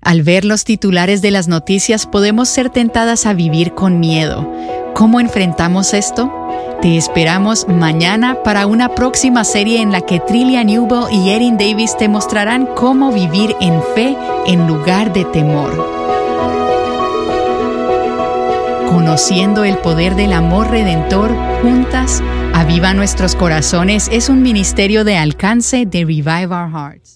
Al ver los titulares de las noticias podemos ser tentadas a vivir con miedo. ¿Cómo enfrentamos esto? Te esperamos mañana para una próxima serie en la que Trillia Newell y Erin Davis te mostrarán cómo vivir en fe en lugar de temor. Conociendo el poder del amor redentor, juntas, Aviva Nuestros Corazones es un ministerio de alcance de Revive Our Hearts.